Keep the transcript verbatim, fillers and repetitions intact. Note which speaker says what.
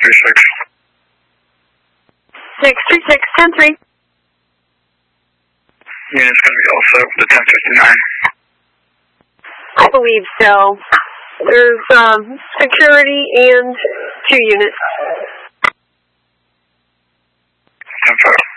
Speaker 1: three six.
Speaker 2: six three six, ten three.
Speaker 1: Unit's going to be all set with the ten fifty-nine.
Speaker 2: I believe so. There's um, security and two units.
Speaker 1: ten five.